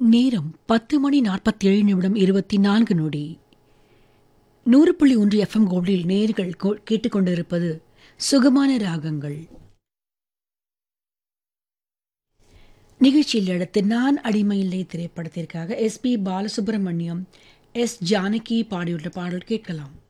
நேரம் 10:47 100.1 எஃப்எம் கோல்டில் நேர்கள் கேட்டுக்கொண்டிருப்பது சுகமான ராகங்கள். நிகழ்ச்சியில் அடுத்து நான் அடிமையில்லை திரைப்படத்திற்காக எஸ்.பி. பாலசுப்ரமணியம், எஸ். ஜானகி பாடியுள்ள பாடல் கேட்கலாம்.